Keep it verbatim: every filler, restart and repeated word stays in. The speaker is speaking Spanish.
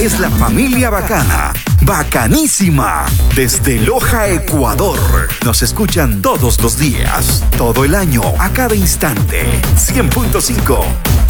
es la familia bacana, bacanísima, desde Loja, Ecuador. Nos escuchan todos los días, todo el año, a cada instante. cien punto cinco